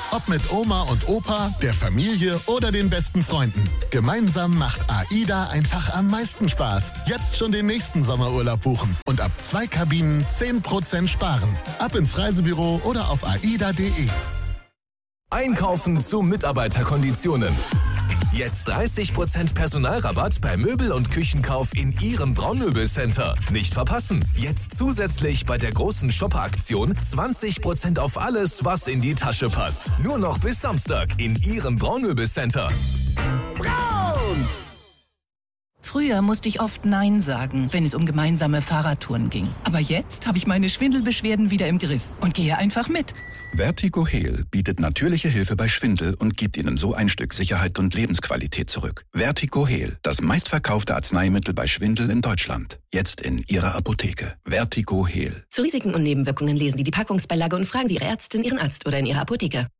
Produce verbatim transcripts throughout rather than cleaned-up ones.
Ob mit Oma und Opa, der Familie oder den besten Freunden. Gemeinsam macht AIDA einfach am meisten Spaß. Jetzt schon den nächsten Sommerurlaub buchen und ab zwei Kabinen zehn Prozent sparen. Ab ins Reisebüro oder auf aida punkt de. Einkaufen zu Mitarbeiterkonditionen. Jetzt dreißig Prozent Personalrabatt bei Möbel- und Küchenkauf in Ihrem Braunmöbelcenter. Nicht verpassen. Jetzt zusätzlich bei der großen Shopper-Aktion zwanzig Prozent auf alles, was in die Tasche passt. Nur noch bis Samstag in Ihrem Braunmöbelcenter. Braun! Früher musste ich oft Nein sagen, wenn es um gemeinsame Fahrradtouren ging. Aber jetzt habe ich meine Schwindelbeschwerden wieder im Griff und gehe einfach mit. Vertigo Heal bietet natürliche Hilfe bei Schwindel und gibt Ihnen so ein Stück Sicherheit und Lebensqualität zurück. Vertigo Heal, das meistverkaufte Arzneimittel bei Schwindel in Deutschland. Jetzt in Ihrer Apotheke. Vertigo Heal. Zu Risiken und Nebenwirkungen lesen Sie die Packungsbeilage und fragen Sie Ihre Ärztin, Ihren Arzt oder in Ihrer Apotheke.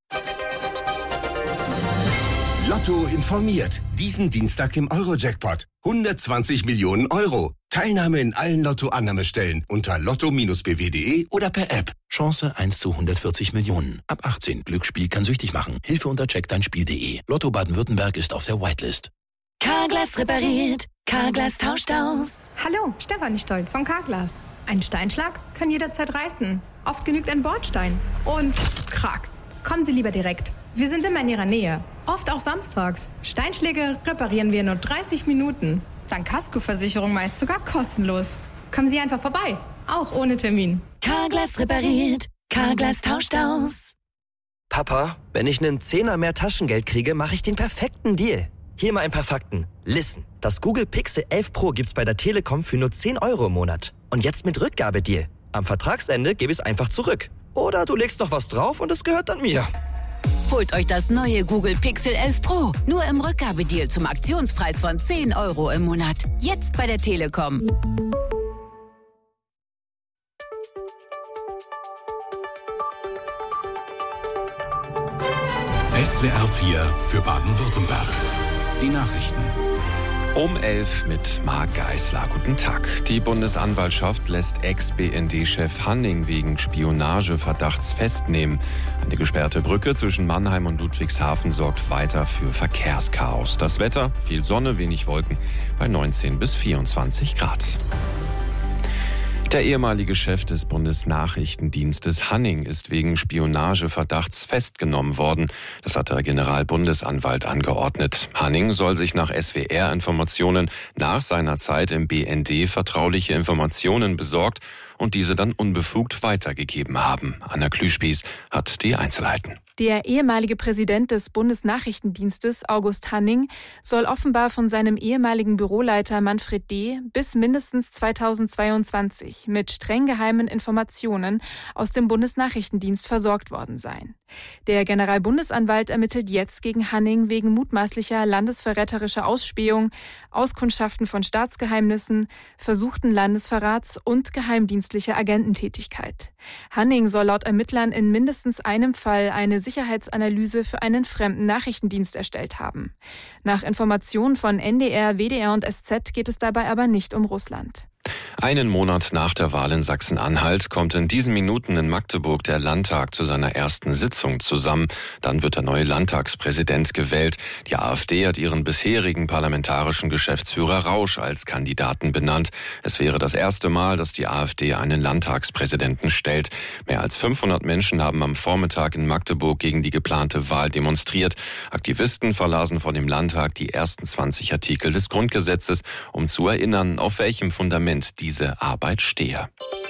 Lotto informiert. Diesen Dienstag im Euro-Jackpot. hundertzwanzig Millionen Euro. Teilnahme in allen Lotto-Annahmestellen unter lotto Bindestrich b w punkt de oder per App. Chance eins zu hundertvierzig Millionen. Ab achtzehn. Glücksspiel kann süchtig machen. Hilfe unter check dein Spiel punkt de. Lotto Baden-Württemberg ist auf der Whitelist. Carglass repariert. Carglass tauscht aus. Hallo, Stefanie Stolt von Carglass. Ein Steinschlag kann jederzeit reißen. Oft genügt ein Bordstein. Und krack. Kommen Sie lieber direkt. Wir sind immer in Ihrer Nähe. Oft auch samstags. Steinschläge reparieren wir in nur dreißig Minuten. Dann Kaskoversicherung meist sogar kostenlos. Kommen Sie einfach vorbei. Auch ohne Termin. Carglass repariert. Carglass tauscht aus. Papa, wenn ich einen Zehner mehr Taschengeld kriege, mache ich den perfekten Deal. Hier mal ein paar Fakten. Listen, das Google Pixel elf Pro gibt's bei der Telekom für nur zehn Euro im Monat. Und jetzt mit Rückgabedeal. Am Vertragsende gebe ich es einfach zurück. Oder du legst noch was drauf und es gehört dann mir. Holt euch das neue Google Pixel elf Pro. Nur im Rückgabedeal zum Aktionspreis von zehn Euro im Monat. Jetzt bei der Telekom. S W R vier für Baden-Württemberg. Die Nachrichten. Um elf mit Marc Geisler. Guten Tag. Die Bundesanwaltschaft lässt Ex-B N D-Chef Hanning wegen Spionageverdachts festnehmen. Eine gesperrte Brücke zwischen Mannheim und Ludwigshafen sorgt weiter für Verkehrschaos. Das Wetter, viel Sonne, wenig Wolken bei neunzehn bis vierundzwanzig Grad. Der ehemalige Chef des Bundesnachrichtendienstes Hanning ist wegen Spionageverdachts festgenommen worden. Das hat der Generalbundesanwalt angeordnet. Hanning soll sich nach S W R-Informationen nach seiner Zeit im B N D vertrauliche Informationen besorgt und diese dann unbefugt weitergegeben haben. Anna Klüspieß hat die Einzelheiten. Der ehemalige Präsident des Bundesnachrichtendienstes, August Hanning, soll offenbar von seinem ehemaligen Büroleiter Manfred D. bis mindestens zweitausendzweiundzwanzig mit streng geheimen Informationen aus dem Bundesnachrichtendienst versorgt worden sein. Der Generalbundesanwalt ermittelt jetzt gegen Hanning wegen mutmaßlicher landesverräterischer Ausspähung, Auskundschaften von Staatsgeheimnissen, versuchten Landesverrats und geheimdienstlicher Agententätigkeit. Hanning soll laut Ermittlern in mindestens einem Fall eine Sicherheitsanalyse für einen fremden Nachrichtendienst erstellt haben. Nach Informationen von N D R, W D R und S Z geht es dabei aber nicht um Russland. Einen Monat nach der Wahl in Sachsen-Anhalt kommt in diesen Minuten in Magdeburg der Landtag zu seiner ersten Sitzung zusammen. Dann wird der neue Landtagspräsident gewählt. Die AfD hat ihren bisherigen parlamentarischen Geschäftsführer Rausch als Kandidaten benannt. Es wäre das erste Mal, dass die AfD einen Landtagspräsidenten stellt. Mehr als fünfhundert Menschen haben am Vormittag in Magdeburg gegen die geplante Wahl demonstriert. Aktivisten verlasen vor dem Landtag die ersten zwanzig Artikel des Grundgesetzes, um zu erinnern, auf welchem Fundament diese Arbeit stehe.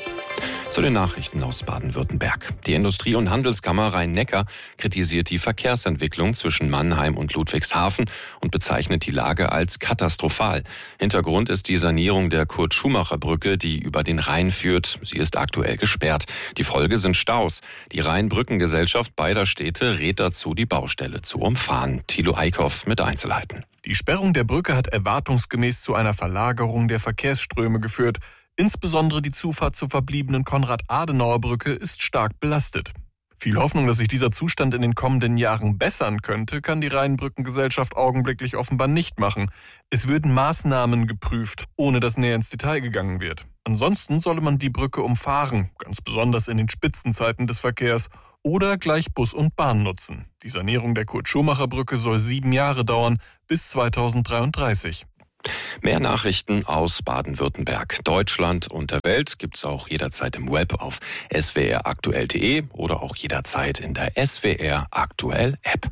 Zu den Nachrichten aus Baden-Württemberg. Die Industrie- und Handelskammer Rhein-Neckar kritisiert die Verkehrsentwicklung zwischen Mannheim und Ludwigshafen und bezeichnet die Lage als katastrophal. Hintergrund ist die Sanierung der Kurt-Schumacher-Brücke, die über den Rhein führt. Sie ist aktuell gesperrt. Die Folge sind Staus. Die Rhein-Brückengesellschaft beider Städte rät dazu, die Baustelle zu umfahren. Thilo Eickhoff mit Einzelheiten. Die Sperrung der Brücke hat erwartungsgemäß zu einer Verlagerung der Verkehrsströme geführt. Insbesondere die Zufahrt zur verbliebenen Konrad-Adenauer-Brücke ist stark belastet. Viel Hoffnung, dass sich dieser Zustand in den kommenden Jahren bessern könnte, kann die Rheinbrückengesellschaft augenblicklich offenbar nicht machen. Es würden Maßnahmen geprüft, ohne dass näher ins Detail gegangen wird. Ansonsten solle man die Brücke umfahren, ganz besonders in den Spitzenzeiten des Verkehrs, oder gleich Bus und Bahn nutzen. Die Sanierung der Kurt-Schumacher-Brücke soll sieben Jahre dauern, bis zweitausenddreiunddreißig. Mehr Nachrichten aus Baden-Württemberg, Deutschland und der Welt gibt's auch jederzeit im Web auf s w r aktuell punkt d e oder auch jederzeit in der S W R Aktuell App.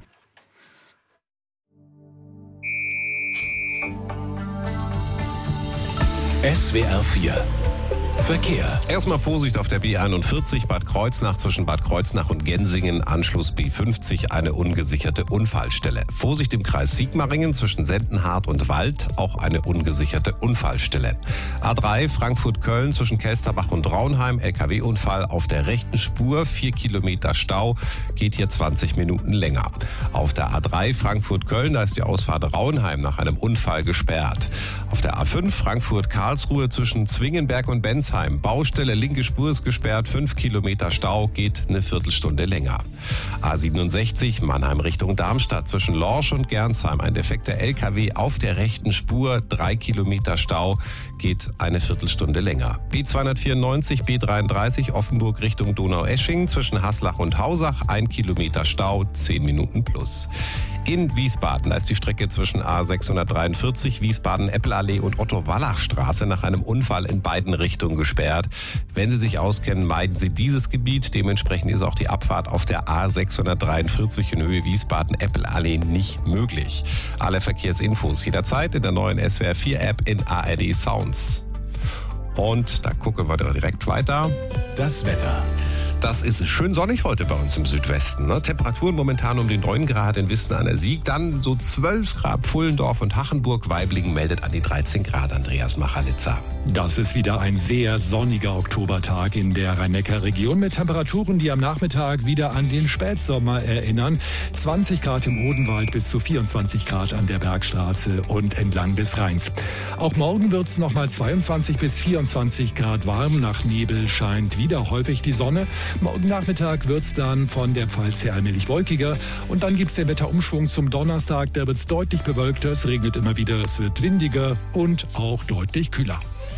S W R vier Verkehr. Erstmal Vorsicht auf der B einundvierzig Bad Kreuznach zwischen Bad Kreuznach und Gensingen, Anschluss B fünfzig, eine ungesicherte Unfallstelle. Vorsicht im Kreis Sigmaringen zwischen Sendenhardt und Wald, auch eine ungesicherte Unfallstelle. A drei Frankfurt-Köln zwischen Kelsterbach und Raunheim, L K W-Unfall auf der rechten Spur, vier Kilometer Stau, geht hier zwanzig Minuten länger. Auf der A drei Frankfurt-Köln, da ist die Ausfahrt Raunheim nach einem Unfall gesperrt. Auf der A fünf Frankfurt-Karlsruhe zwischen Zwingenberg und Bensheim, Baustelle, linke Spur ist gesperrt, fünf Kilometer Stau, geht eine Viertelstunde länger. A siebenundsechzig Mannheim Richtung Darmstadt zwischen Lorsch und Gernsheim, ein defekter L K W auf der rechten Spur, drei Kilometer Stau, geht eine Viertelstunde länger. B zweihundertvierundneunzig B dreiunddreißig Offenburg Richtung Donaueschingen zwischen Haslach und Hausach, ein Kilometer Stau, zehn Minuten plus. In Wiesbaden, da ist die Strecke zwischen A sechshundertdreiundvierzig Wiesbaden-Eppelallee und Otto-Wallach-Straße nach einem Unfall in beiden Richtungen gesperrt. Wenn Sie sich auskennen, meiden Sie dieses Gebiet. Dementsprechend ist auch die Abfahrt auf der A sechshundertdreiundvierzig in Höhe Wiesbaden-Eppelallee nicht möglich. Alle Verkehrsinfos jederzeit in der neuen S W R vier App in A R D Sounds. Und da gucken wir direkt weiter. Das Wetter. Das ist schön sonnig heute bei uns im Südwesten. Ne? Temperaturen momentan um die neun Grad in Wissen an der Sieg. Dann so zwölf Grad Pfullendorf und Hachenburg. Weiblingen meldet an die dreizehn Grad. Andreas Machalitzer. Das ist wieder ein sehr sonniger Oktobertag in der Rhein-Neckar-Region mit Temperaturen, die am Nachmittag wieder an den Spätsommer erinnern. zwanzig Grad im Odenwald bis zu vierundzwanzig Grad an der Bergstraße und entlang des Rheins. Auch morgen wird es nochmal zweiundzwanzig bis vierundzwanzig Grad warm. Nach Nebel scheint wieder häufig die Sonne. Morgen Nachmittag wird es dann von der Pfalz her allmählich wolkiger. Und dann gibt es den Wetterumschwung zum Donnerstag. Da wird es deutlich bewölkter, es regnet immer wieder, es wird windiger und auch deutlich kühler.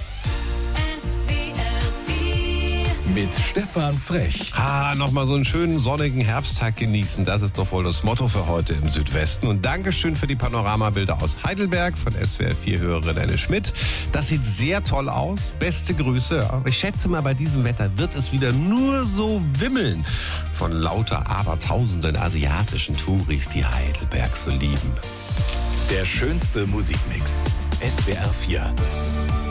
Mit Stefan Frech. Ah, nochmal so einen schönen sonnigen Herbsttag genießen. Das ist doch wohl das Motto für heute im Südwesten. Und Dankeschön für die Panoramabilder aus Heidelberg von S W R vier-Hörerin Anne Schmidt. Das sieht sehr toll aus. Beste Grüße. Aber ich schätze mal, bei diesem Wetter wird es wieder nur so wimmeln von lauter abertausenden asiatischen Touris, die Heidelberg so lieben. Der schönste Musikmix. S W R vier.